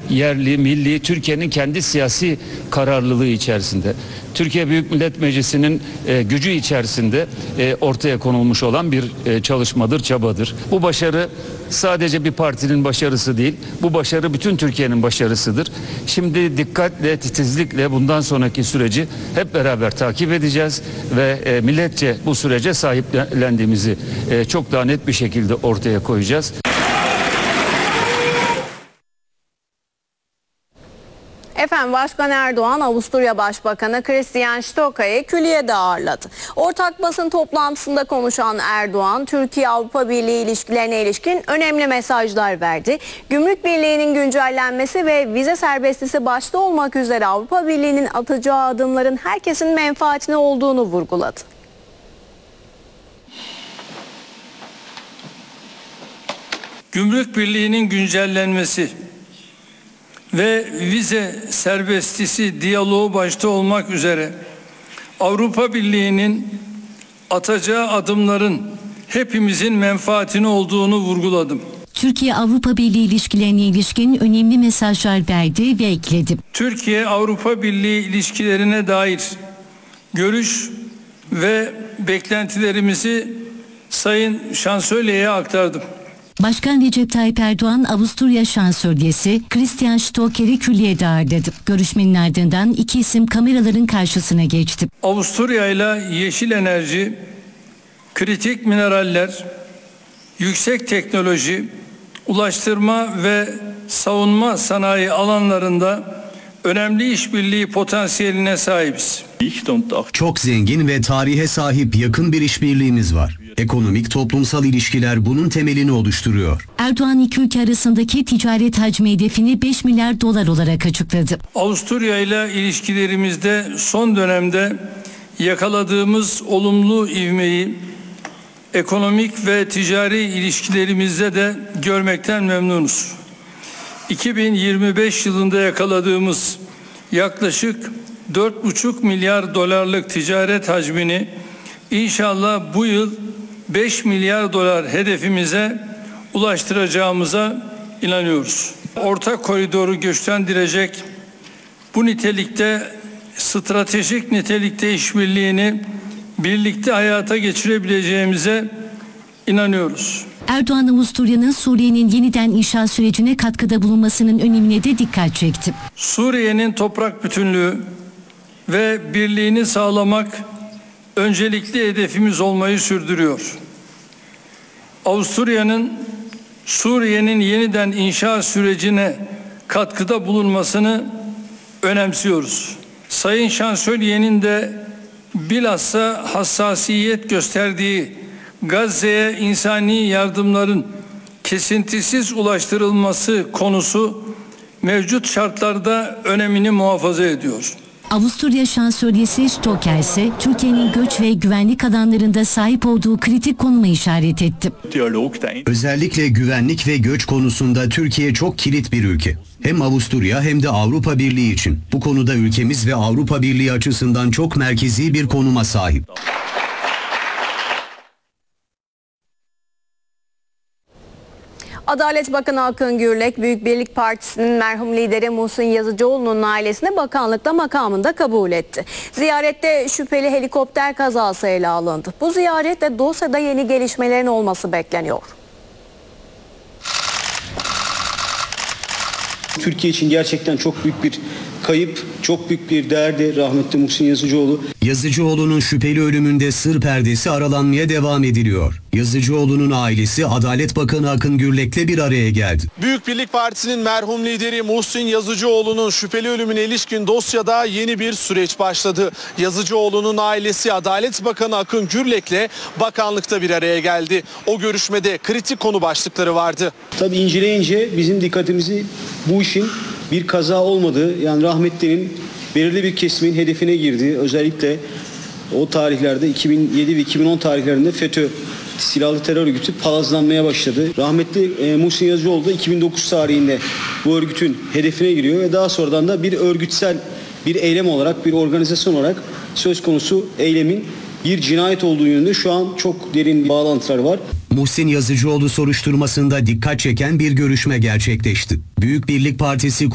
yerli, milli, Türkiye'nin kendi siyasi kararlılığı içerisinde, Türkiye Büyük Millet Meclisi'nin gücü içerisinde ortaya konulmuş olan bir çalışmadır, çabadır. Bu başarı sadece bir partinin başarısı değil, bu başarı bütün Türkiye'nin başarısıdır. Şimdi dikkatle, titizlikle bundan sonraki süreci hep beraber takip edeceğiz ve milletçe bu sürece sahiplendiğimizi çok daha net bir şekilde ortaya koyacağız. Efendim, Başkan Erdoğan, Avusturya Başbakanı Christian Stocka'yı külliyede ağırladı. Ortak basın toplantısında konuşan Erdoğan, Türkiye-Avrupa Birliği ilişkilerine ilişkin önemli mesajlar verdi. Gümrük Birliği'nin güncellenmesi ve vize serbestisi başta olmak üzere Avrupa Birliği'nin atacağı adımların herkesin menfaatine olduğunu vurguladı. Gümrük Birliği'nin güncellenmesi ve vize serbestisi diyaloğu başta olmak üzere Avrupa Birliği'nin atacağı adımların hepimizin menfaatine olduğunu vurguladım. Türkiye-Avrupa Birliği ilişkilerine ilişkin önemli mesajlar verdi ve ekledi. Türkiye-Avrupa Birliği ilişkilerine dair görüş ve beklentilerimizi Sayın Şansölye'ye aktardım. Başkan Recep Tayyip Erdoğan, Avusturya Şansölyesi Christian Stocker'i külliyede ağırladı. Görüşmenin ardından iki isim kameraların karşısına geçti. Avusturya ile yeşil enerji, kritik mineraller, yüksek teknoloji, ulaştırma ve savunma sanayi alanlarında önemli işbirliği potansiyeline sahibiz. Çok zengin ve tarihe sahip yakın bir işbirliğimiz var. Ekonomik, toplumsal ilişkiler bunun temelini oluşturuyor. Erdoğan iki ülke arasındaki ticaret hacmi hedefini 5 milyar dolar olarak açıkladı. Avusturya ile ilişkilerimizde son dönemde yakaladığımız olumlu ivmeyi ekonomik ve ticari ilişkilerimizde de görmekten memnunuz. 2025 yılında yakaladığımız yaklaşık 4,5 milyar dolarlık ticaret hacmini inşallah bu yıl 5 milyar dolar hedefimize ulaştıracağımıza inanıyoruz. Orta koridoru güçlendirecek bu nitelikte, stratejik nitelikte işbirliğini birlikte hayata geçirebileceğimize inanıyoruz. Erdoğan, Avusturya'nın Suriye'nin yeniden inşa sürecine katkıda bulunmasının önemine de dikkat çekti. Suriye'nin toprak bütünlüğü ve birliğini sağlamak öncelikli hedefimiz olmayı sürdürüyor. Avusturya'nın Suriye'nin yeniden inşa sürecine katkıda bulunmasını önemsiyoruz. Sayın Şansölye'nin de bilhassa hassasiyet gösterdiği Gazze'ye insani yardımların kesintisiz ulaştırılması konusu mevcut şartlarda önemini muhafaza ediyor. Avusturya Şansölyesi Stocker ise Türkiye'nin göç ve güvenlik alanlarında sahip olduğu kritik konuma işaret etti. Özellikle güvenlik ve göç konusunda Türkiye çok kilit bir ülke. Hem Avusturya hem de Avrupa Birliği için. Bu konuda ülkemiz ve Avrupa Birliği açısından çok merkezi bir konuma sahip. Adalet Bakanı Akın Gürlek, Büyük Birlik Partisi'nin merhum lideri Muhsin Yazıcıoğlu'nun ailesini bakanlıkta makamında kabul etti. Ziyarette şüpheli helikopter kazası ele alındı. Bu ziyarette dosyada yeni gelişmelerin olması bekleniyor. Türkiye için gerçekten çok büyük bir kayıp, çok büyük bir değerdi rahmetli Muhsin Yazıcıoğlu. Yazıcıoğlu'nun şüpheli ölümünde sır perdesi aralanmaya devam ediliyor. Yazıcıoğlu'nun ailesi Adalet Bakanı Akın Gürlek'le bir araya geldi. Büyük Birlik Partisi'nin merhum lideri Muhsin Yazıcıoğlu'nun şüpheli ölümüne ilişkin dosyada yeni bir süreç başladı. Yazıcıoğlu'nun ailesi Adalet Bakanı Akın Gürlek'le bakanlıkta bir araya geldi. O görüşmede kritik konu başlıkları vardı. Tabii inceleyince bizim dikkatimizi bu işin bir kaza olmadığı, yani rahmetlinin belirli bir kesimin hedefine girdiği, özellikle o tarihlerde 2007 ve 2010 tarihlerinde FETÖ silahlı terör örgütü palazlanmaya başladı. Rahmetli Muhsin Yazıcıoğlu da 2009 tarihinde bu örgütün hedefine giriyor ve daha sonradan da bir örgütsel bir eylem olarak, bir organizasyon olarak söz konusu eylemin bir cinayet olduğu yönünde şu an çok derin bağlantılar var. Muhsin Yazıcıoğlu soruşturmasında dikkat çeken bir görüşme gerçekleşti. Büyük Birlik Partisi